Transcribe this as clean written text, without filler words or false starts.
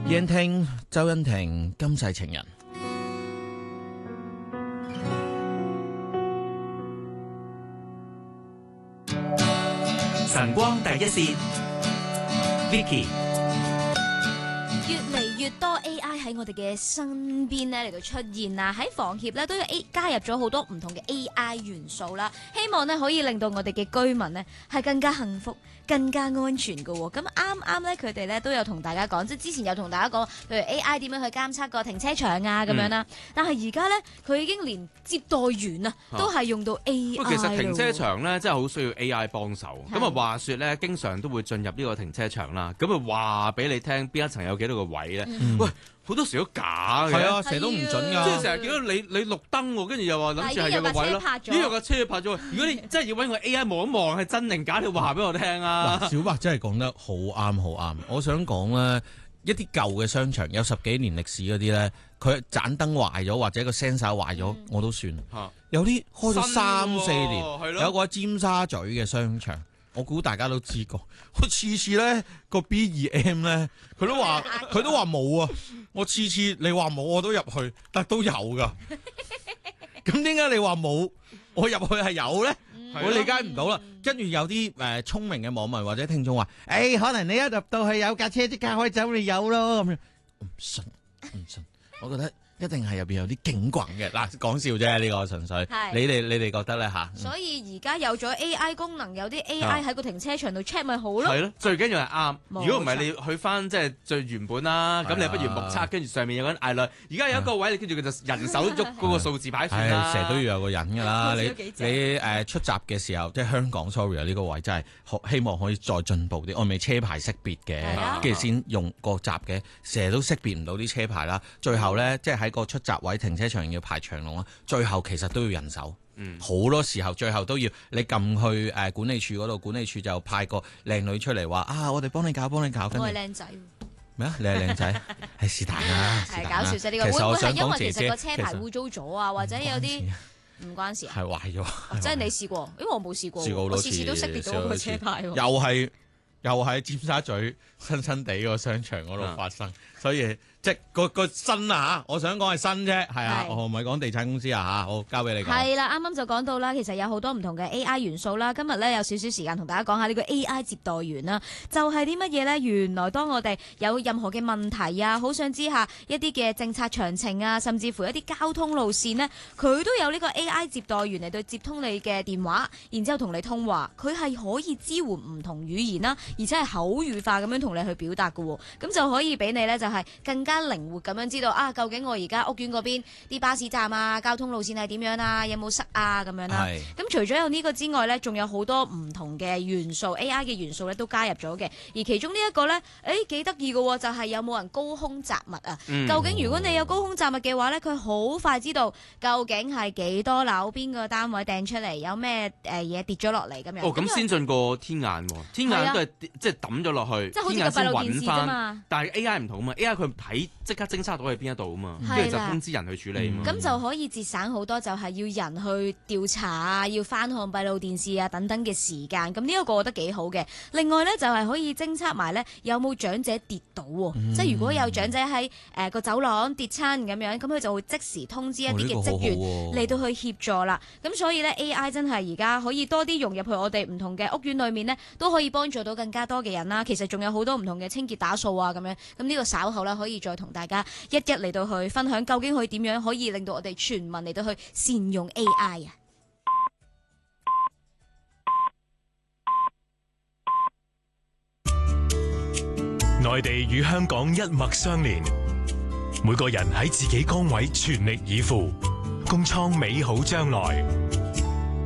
燕聽周恩婷今世情人。 晨光第一線 Vicky。 越嚟越多 AI 喺我哋嘅身邊咧嚟到出現啦，喺房協咧都有加入咗好多唔同嘅 AI 元素啦，希望咧可以令到我哋嘅居民咧係更加幸福、更加安全嘅喎。咁啱啱咧佢哋咧都有同大家講，即係之前有同大家講，譬如 AI 點樣去監測個停車場啊咁樣啦。但係而家咧佢已經連接待員啊都係用到 AI。 不過其實停車場咧真係好需要 AI 幫手。咁啊話説咧，經常都會進入呢個停車場啦。咁啊話俾你聽邊一層有幾多個位咧？喂，好多時都假嘅。 係啊，成日都唔準㗎。 即係成日見到你綠燈喎，跟住又話諗住係有個位咯。呢有架車拍咗。如果你真係要揾個 AI 望一望係真定假，你話俾我聽啊！ 小白真係講得好啱，好啱。我想講咧，一啲舊嘅商場有10幾年歷史嗰啲咧，佢盞燈壞咗或者個 sensor 壞咗，我都算。有啲開咗3-4年，有個喺尖沙咀嘅商場。我估大家都知過，我次次咧個 B2M 咧，佢都話冇啊！我次次你話冇我都入去，但都有噶。咁點解你話冇，我入去係有咧？我理解唔到啦。跟住有啲聰明嘅網民或者聽眾話，可能你一入到去有架車即刻可以走，你有咯咁樣。我唔信，我覺得一定係入邊有啲警棍嘅。嗱，講笑啫，呢個純粹。你哋覺得咧嚇？ 所以而家有咗 AI 功能，有啲 AI 喺個停車場度 check 咪好咯。係咯， 最緊要係啱。如果唔係你去翻即係最原本啦，咁你不如目測，跟住上面有個人嗌落。而家有一個位，你跟住佢就人手喐嗰個數字牌算啦。 成日都要有個人㗎啦。你出閘嘅時候，即係香港 sorry 啊，呢個位真係希望可以再進步啲。我未車牌識別嘅，跟住先用個閘嘅，成日都識別唔到啲車牌啦。最後咧，即係喺個出閘位停車場要排長龍啦，最後其實都要人手，好多時候最後都要你撳去管理處嗰度，管理處就派個靚女出嚟話我哋幫你搞，跟住我係靚仔咩啊？你係靚仔，係是但啦， 係搞笑啫呢個。會唔會係因為其實個車牌污糟咗啊，或者有啲唔關事啊？ 係壞咗， 即係你試過，因為我冇試過，我次次都識別到個車牌喎。 又係尖沙咀新地個商場嗰度發生，所以即係個新啊，我想講係新啫，係啊，我唔係講地產公司啊，好交俾你講。 係啦，啱啱就講到啦，其實有好多唔同嘅 AI 元素啦。今日咧有少少時間同大家講下呢個 AI 接待員啦，就係啲乜嘢咧？原來當我哋有任何嘅問題啊，好想知下一啲嘅政策詳情啊，甚至乎一啲交通路線呢，佢都有呢個 AI 接待員嚟到接通你嘅電話，然之後同你通話，佢係可以支援唔同語言啦，而且係口語化咁樣同你去表達嘅，咁就可以俾你咧就係更加靈活咁樣知道究竟我而家屋苑嗰邊啲巴士站啊、交通路線係點樣啊，有冇塞啊咁樣啦。咁除咗有呢個之外咧，仲有好多唔同嘅元素 AI 嘅元素咧都加入咗嘅，而其中呢一個咧，幾得意嘅就係有冇人高空雜物啊？究竟如果你有高空雜物嘅話咧，佢好快知道究竟係幾多樓邊個單位掟出嚟，有咩嘢跌咗落嚟咁樣。 咁先進過天眼喎，天眼都係即係抌咗落去， 即係好似個閉路電視啫嘛。 但係 AI 唔同啊嘛 ，AI 佢睇即刻偵測到喺邊一度啊嘛，跟住就通知人去處理啊嘛。咁就可以節省好多，就係要人去調查啊，要翻看閉路電視啊等等嘅時間。咁呢一個我覺得幾好嘅。另外咧就係可以偵測埋咧有冇長者跌倒喎，即係如果有長者喺個走廊跌親咁樣，咁佢就會即時通知一啲嘅職員嚟到去協助啦。咁所以咧 AI 真係而家可以多啲融入去我哋唔同嘅屋苑裏面呢，都可以幫助到更加多嘅人啦。其實仲有好多唔同嘅清潔打掃啊咁樣。咁呢個稍後咧可以再同大家一嚟到去分享，究竟佢點樣可以令到我哋全民嚟到去善用 AI 啊！ 內地與香港一脈相連，每個人喺自己崗位全力以赴，共創美好將來。